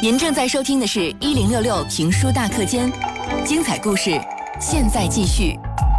您正在收听的是1066评书大课间，精彩故事现在继续。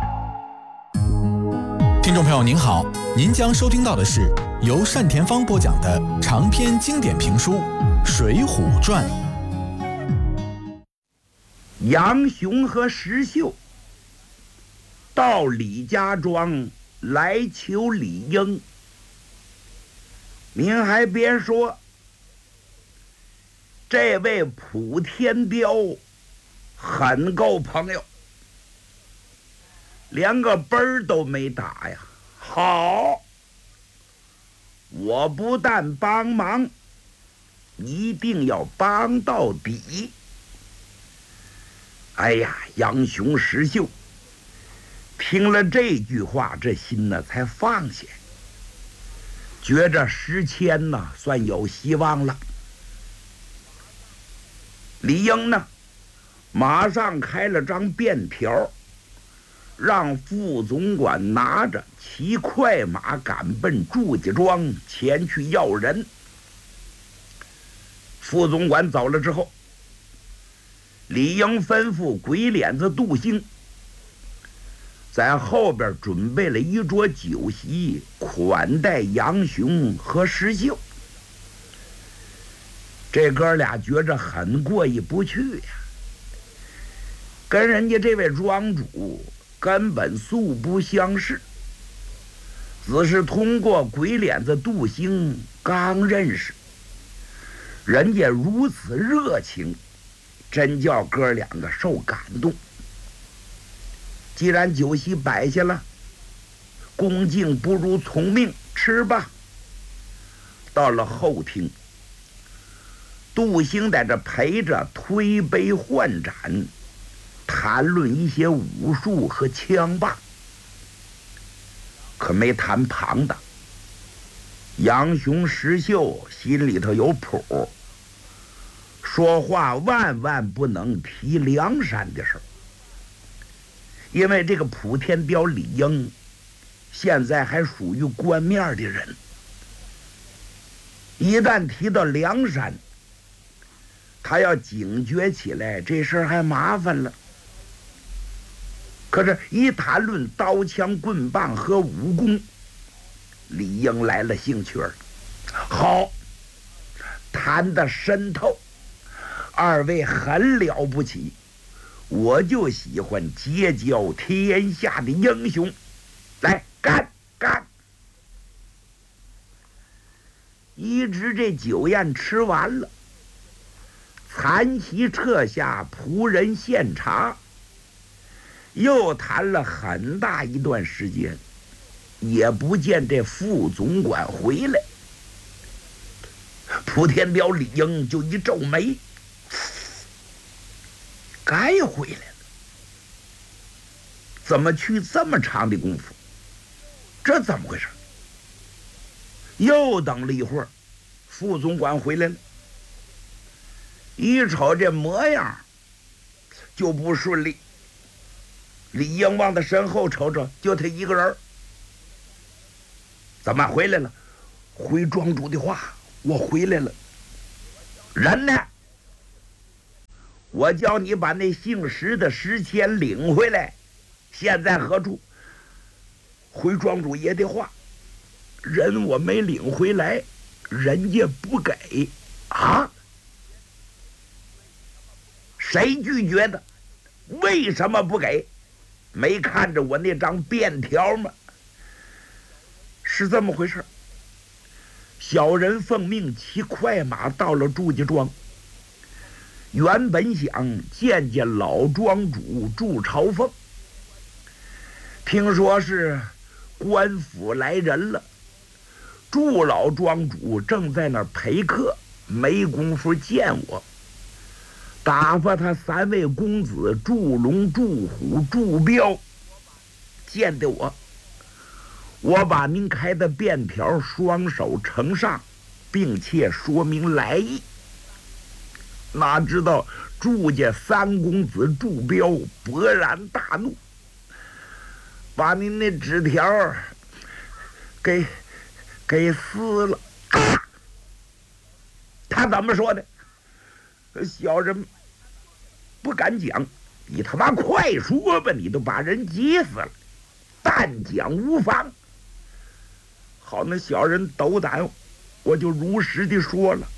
听众朋友您好，您将收听到的是由单田芳播讲的长篇经典评书《水浒传》。 杨雄和石秀到李家庄来求李应，您还别说，这位普天彪很够朋友，连个奔儿都没打呀。好，我不但帮忙，一定要帮到底。哎呀，杨雄、石秀听了这句话，这心呢才放下，觉着石谦呢算有希望了。李应呢马上开了张便条，让副总管拿着骑快马赶奔祝家庄前去要人。副总管走了之后，李应吩咐鬼脸子杜兴在后边准备了一桌酒席，款待杨雄和石秀。这哥俩觉着很过意不去呀，跟人家这位庄主根本素不相识，只是通过鬼脸子杜兴刚认识，人家如此热情，真叫哥两个受感动。既然酒席摆下了，恭敬不如从命，吃吧。到了后厅，杜兴在这陪着推杯换盏，谈论一些武术和枪霸，可没谈旁的。杨雄、石秀心里头有谱，说话万万不能提梁山的事儿，因为这个普天彪李应现在还属于官面的人，一旦提到梁山，他要警觉起来，这事儿还麻烦了。可是一谈论刀枪棍棒和武功，李应来了兴趣儿。好，谈得深透，二位很了不起，我就喜欢结交天下的英雄，来干干！一直这酒宴吃完了，残席撤下，仆人献茶，又谈了很大一段时间，也不见这副总管回来。普天彪李应就一皱眉，该回来了，怎么去这么长的功夫？这怎么回事？又等了一会儿，副总管回来了，一瞅这模样就不顺利。李应往他身后瞅瞅，就他一个人。怎么回来了？回庄主的话，我回来了。人呢？我叫你把那姓石的石谦领回来，现在何处？回庄主爷的话，人我没领回来，人家不给啊？谁拒绝的？为什么不给？没看着我那张便条吗？是这么回事。小人奉命骑快马到了祝家庄，原本想见见老庄主祝朝凤，听说是官府来人了，祝老庄主正在那儿陪客，没工夫见我，打发他三位公子祝龙、祝虎、祝彪见的我把您开的便条双手呈上，并且说明来意。哪知道祝家三公子祝彪勃然大怒，把您那纸条给撕了。他怎么说的？ 小人不敢讲，你他妈快说吧，你都把人急死了，但讲无妨。好，那小人斗胆，我就如实的说了。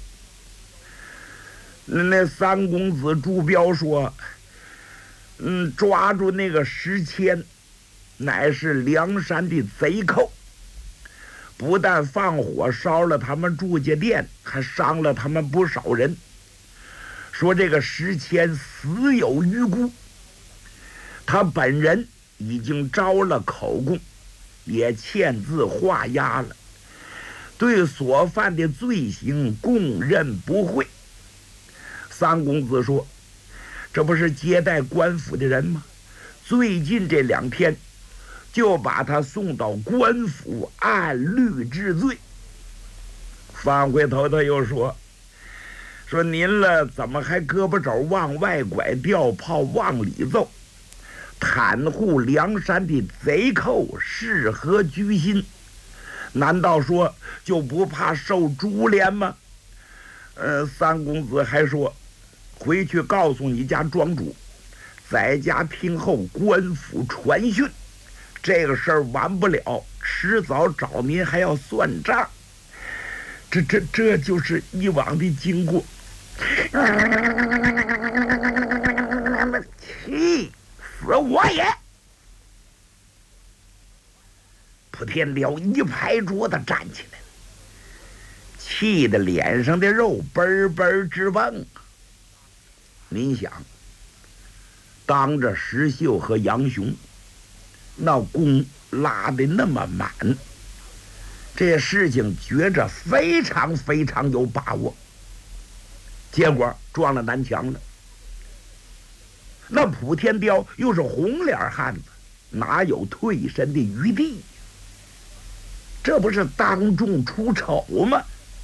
那三公子朱标说，抓住那个石谦，乃是梁山的贼寇，不但放火烧了他们祝家店，还伤了他们不少人。说这个石谦死有余辜，他本人已经招了口供，也签字画押了，对所犯的罪行供认不讳。三公子说，这不是接待官府的人吗？最近这2天就把他送到官府按律治罪。翻回头他又说您了怎么还胳膊肘往外拐，吊炮往里揍，袒护梁山的贼寇，是何居心？难道说就不怕受株连吗？三公子还说，回去告诉你家庄主，在家听候官府传讯，这个事儿完不了，迟早找您还要算账。这就是以往的经过。气死我也！普天辽一拍桌子站起来了，气得脸上的肉嘣嘣直蹦。您想，当着石秀和杨雄，那弓拉得那么满，这事情觉着非常非常有把握，结果撞了南墙了。那普天雕又是红脸汉子，哪有退身的余地？这不是当众出丑吗？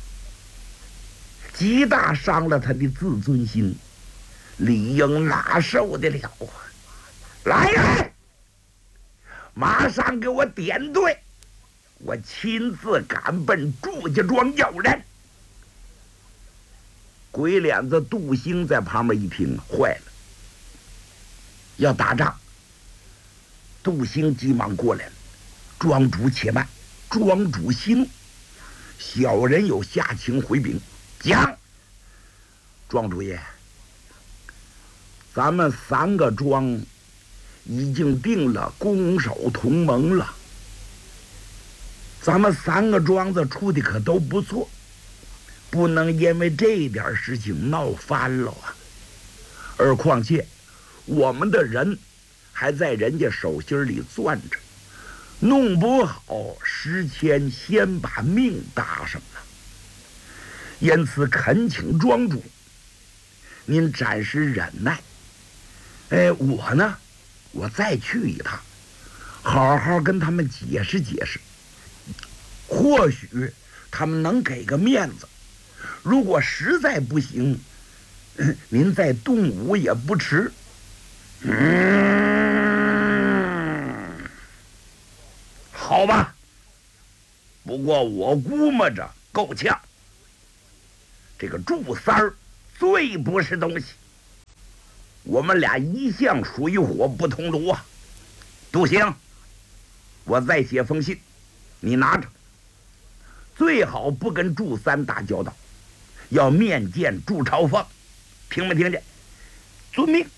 极大伤了他的自尊心。李应哪受得了啊？来人，马上给我点队，我亲自赶奔祝家庄要人。鬼脸子杜兴在旁边一听，坏了，要打仗。杜兴急忙过来了，庄主且慢，庄主息怒，小人有下情回禀。讲，庄主爷，咱们3个庄已经定了攻守同盟了，咱们3个庄子处的可都不错，不能因为这点事情闹翻了啊！而况且我们的人还在人家手心里攥着，弄不好石谦先把命搭上了。因此恳请庄主您暂时忍耐。我呢，我再去一趟，好好跟他们解释解释，或许他们能给个面子。如果实在不行，您再动武也不迟。好吧，不过我估摸着够呛。这个祝三儿最不是东西，我们俩一向水火不同炉啊。杜兴，我再写封信，你拿着，最好不跟祝三打交道，要面见祝朝凤，听没听见？遵命。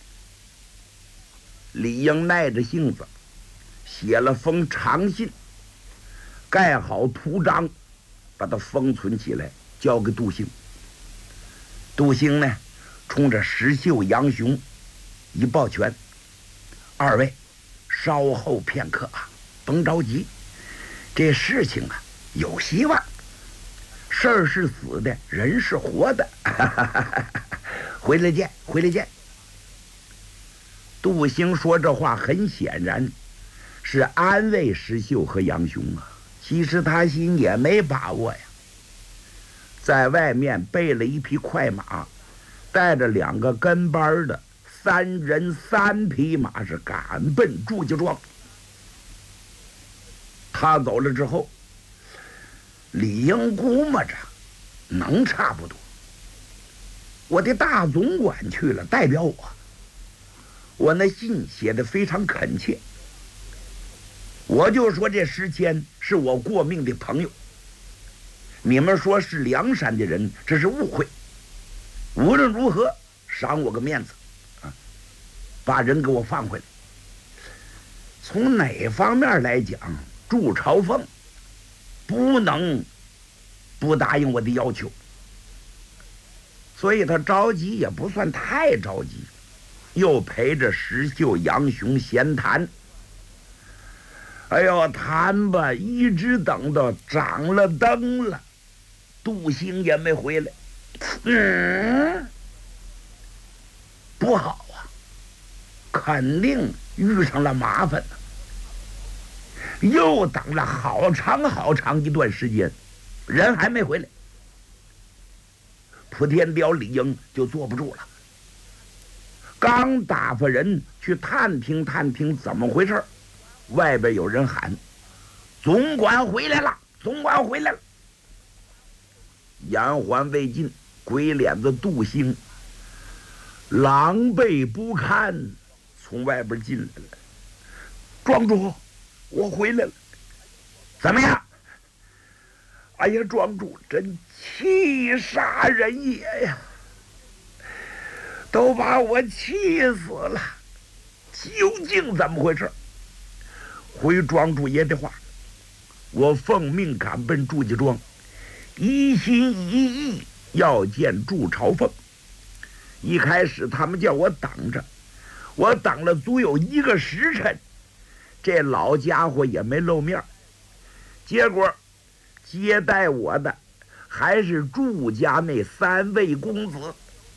李应耐着性子写了封长信，盖好图章，把它封存起来，交给杜兴。杜兴呢，冲着石秀、杨雄一抱拳：“二位稍后片刻啊，甭着急，这事情啊有希望。事儿是死的，人是活的。回来见，回来见。”杜兴说这话很显然是安慰石秀和杨雄啊，其实他心也没把握呀。在外面备了一匹快马，带着2个跟班的3人3匹马，是赶奔祝家庄。他走了之后，李应估摸着能差不多。 我的大总管去了，代表我。我那信写的非常恳切，我就说这石谦是我过命的朋友，你们说是梁山的人，这是误会。无论如何，赏我个面子，把人给我放回来。从哪方面来讲，祝朝凤不能不答应我的要求，所以他着急也不算太着急，又陪着石秀、杨雄闲谈。哎呦，谈吧，一直等到长了灯了，杜兴也没回来。不好啊，肯定遇上了麻烦了。又等了好长一段时间，人还没回来。普天雕李应就坐不住了，刚打发人去探听怎么回事，外边有人喊：“总管回来了，总管回来了！”延缓未尽，鬼脸子杜兴狼狈不堪，从外边进来了。庄主，我回来了，怎么样？哎呀，庄主真气杀人也呀，都把我气死了！究竟怎么回事？回庄主爷的话，我奉命赶奔祝家庄，一心一意要见祝朝凤。一开始他们叫我等着，我等了足有1个时辰，这老家伙也没露面。结果接待我的还是祝家那3位公子。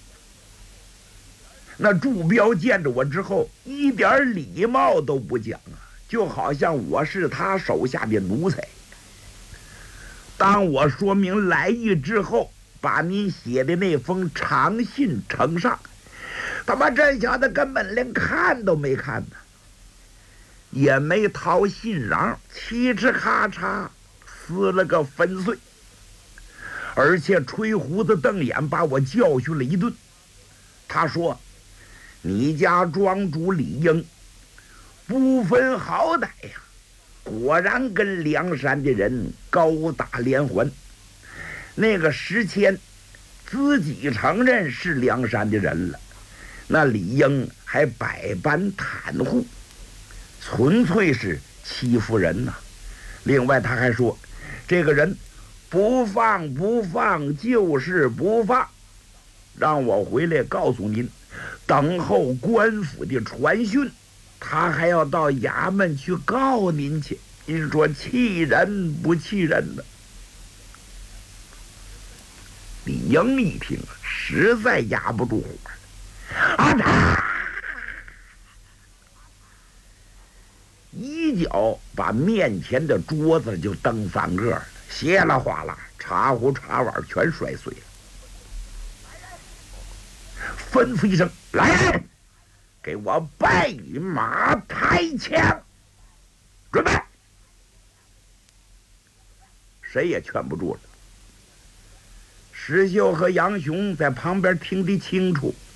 那祝彪见着我之后，一点礼貌都不讲啊，就好像我是他手下的奴才。当我说明来意之后，把您写的那封长信呈上，他妈这小子根本连看都没看呢，也没掏信瓤，嘁哧咔嚓撕了个粉碎，而且吹胡子瞪眼把我教训了一顿。他说：“你家庄主李应不分好歹呀，果然跟梁山的人高打连环。那个石谦自己承认是梁山的人了，那李应还百般袒护，纯粹是欺负人呐。另外他还说，这个人不放就是不放，让我回来告诉您，等候官府的传讯，他还要到衙门去告您去。您说气人不气人呢？”李应一听，实在压不住火了，一脚把面前的桌子就蹬3个了，稀啦哗啦，茶壶茶碗全摔碎了。吩咐一声：“来人，给我备马抬枪，准备！”谁也劝不住了。石秀和杨雄在旁边听得清楚，